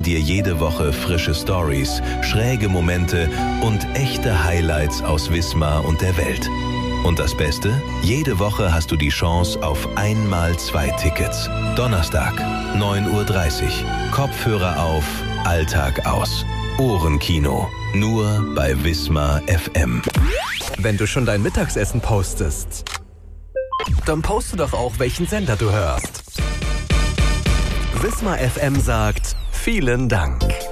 dir jede Woche frische Stories, schräge Momente und echte Highlights aus Wismar und der Welt. Und das Beste? Jede Woche hast du die Chance auf 1x2 Tickets. Donnerstag, 9:30 Uhr. Kopfhörer auf, Alltag aus. Ohrenkino. Nur bei Wismar FM. Wenn du schon dein Mittagessen postest, dann poste doch auch, welchen Sender du hörst. Wismar FM sagt vielen Dank.